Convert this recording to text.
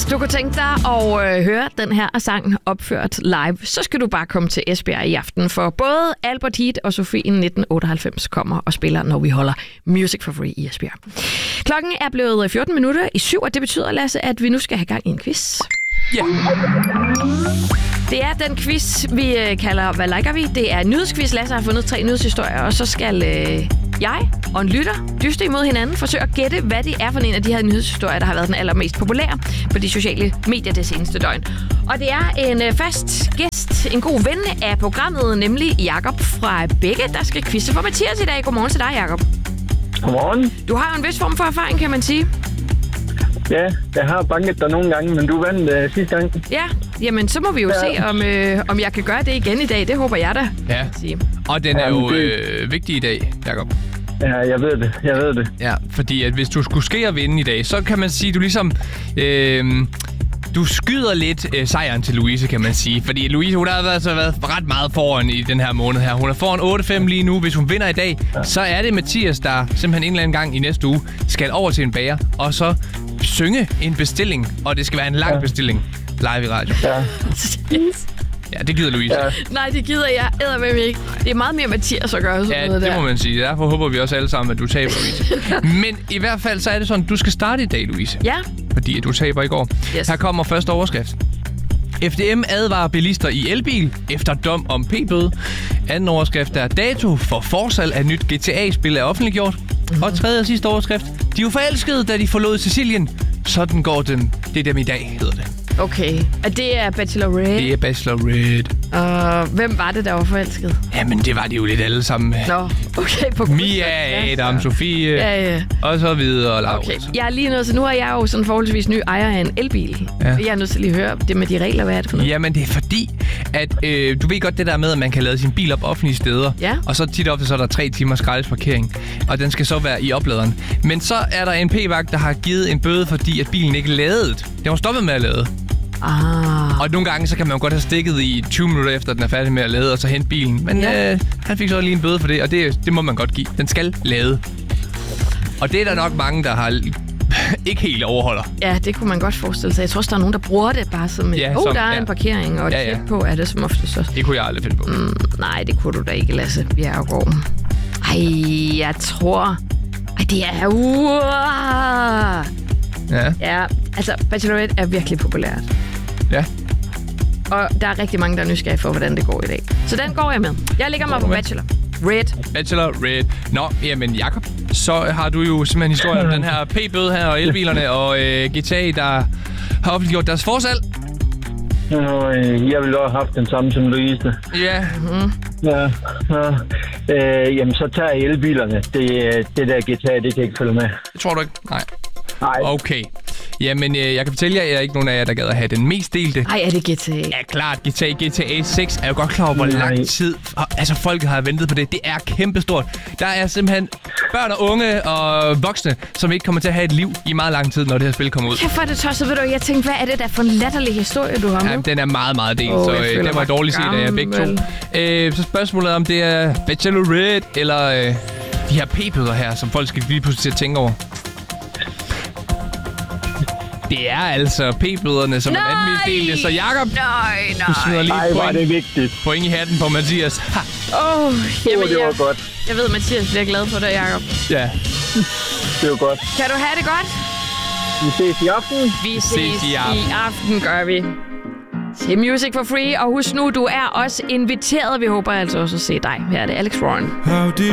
du kunne tænke dig at høre den her sang opført live, så skal du bare komme til Esbjerg i aften, for både Albert Heat og Sofien 1998 kommer og spiller, når vi holder Music for Free i Esbjerg. Klokken er blevet 14 minutter i 7, og det betyder, Lasse, at vi nu skal have gang i en quiz. Ja. Det er den quiz, vi kalder Hvad liker vi? Det er en nyhedsquiz. Lasse har fundet 3 nyhedshistorier, og så skal jeg og en lytter dyste imod hinanden, forsøge at gætte, hvad det er for en af de her nyhedshistorier, der har været den allermest populære på de sociale medier det seneste døgn. Og det er en fast gæst, en god ven af programmet, nemlig Jakob fra Begge, der skal quizze for Mathias i dag. Godmorgen til dig, Jakob. Godmorgen. Du har jo en vis form for erfaring, kan man sige. Ja, jeg har banket dig nogle gange, men du vandt sidste gang. Ja, jamen så må vi jo se, om jeg kan gøre det igen i dag. Det håber jeg da. Ja, og den er jo vigtig i dag, Jakob. Ja, jeg ved det. Ja, fordi at hvis du skulle ske at vinde i dag, så kan man sige, at du ligesom... Du skyder lidt sejren til Louise, kan man sige. Fordi Louise, hun har altså været ret meget foran i den her måned her. Hun er foran 8-5 lige nu. Hvis hun vinder i dag, så er det Mathias, der simpelthen en eller anden gang i næste uge skal over til en bager, og så synge en bestilling. Og det skal være en lang bestilling live i radio. Ja. Ja, det gider Louise. Ja. Nej, det gider jeg eddermame ikke. Det er meget mere Mathias at gøre sådan noget der. Ja, det må man sige. Derfor håber vi også alle sammen, at du taber, Louise. Men i hvert fald, så er det sådan, du skal starte i dag, Louise. Ja. Fordi at du taber i går. Yes. Her kommer første overskrift. FDM advarer bilister i elbil efter dom om p-bøde. Anden overskrift er dato for forsalg af nyt GTA-spil er offentliggjort. Og tredje og sidste overskrift. De var forelskede, da de forlod Sicilien. Sådan går dem. Det er dem i dag, hedder det. Okay. Og det er Bachelorette? Det er Bachelorette. Og hvem var det, der var forelsket? Jamen, det var de jo lidt alle sammen. Nå, okay. På Mia, Adam, Sofie, ja. Og så videre. Og Laura. Okay. Jeg er lige nødt til, nu er jeg jo sådan forholdsvis ny ejer af en elbil. Ja. Jeg er nødt til lige at høre det med de regler, hvad er det for noget? Jamen, det er fordi, at du ved godt det der med, at man kan lade sin bil op offentlige steder. Ja. Og så tit ofte, så er der 3 timers gratis parkering. Og den skal så være i opladeren. Men så er der en p-vagt, der har givet en bøde, fordi at bilen ikke ladede. Den var stoppet med at lade. Ah. Og nogle gange, så kan man jo godt have stikket i 20 minutter efter, den er færdig med at lade, og så hente bilen. Men han fik så lige en bøde for det, og det må man godt give. Den skal lade. Og det er der nok mange, der har ikke helt overholder. Ja, det kunne man godt forestille sig. Jeg tror også, der er nogen, der bruger det bare som der er en parkering, og et klip på er det som ofte så. Det kunne jeg aldrig finde på. Nej, det kunne du da ikke, Lasse Bjerregaard. Ej, jeg tror... Ej, det er... Ja, altså Bachelorette er virkelig populært. Ja. Og der er rigtig mange, der er nysgerrige for, hvordan det går i dag. Så den går jeg med. Jeg ligger mig på Bachelorette. Nå, jamen Jakob, så har du jo simpelthen historien om den her p-bøde her og elbilerne og GTA, der har offentliggjort deres forsalg. Jeg ville også have haft den samme som Louise. Ja. Jamen, så tager jeg elbilerne. Det der GTA, det kan ikke følge med. Det tror du ikke? Nej. Okay. Jamen, jeg kan fortælle jer, at jeg er ikke nogen af jer, der gad at have den mest delte. Ej, er det GTA? Ja, klart. GTA 6 er jo godt klar over, hvor lang tid folket har ventet på det. Det er kæmpestort. Der er simpelthen børn og unge og voksne, som ikke kommer til at have et liv i meget lang tid, når det her spil kommer ud. Kæft for det tosset, ved du. Jeg tænkte, hvad er det der for en latterlig historie, du har med? Ja, den er meget, meget delt, så det var dårligt set af jer begge to. Så spørgsmålet er, om det er Bachelorette eller de her p-bøder her, som folk skal lige pludselig til at tænke over. Det er altså p-bøderne, som er den mest delte. Så Jakob, du smider lige point i hatten på Mathias. Jamen, det var godt. Jeg ved, Mathias bliver glad for dig, Jakob. Ja. Det var godt. Kan du have det godt? Vi ses i aften. Vi ses i aften, gør vi. Til Music for Free. Og husk nu, du er også inviteret. Vi håber altså også at se dig. Her er det Alex Warren.